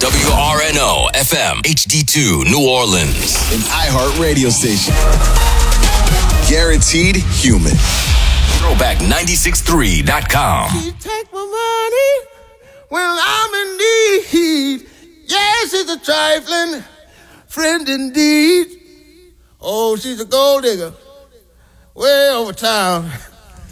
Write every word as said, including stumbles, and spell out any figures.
W R N O F M H D two New Orleans. An iHeart radio station. Guaranteed human. Throwback nine six three dot com. She take my money when I'm in need. Yes, it's a trifling friend indeed. Oh, she's a gold digger way over town.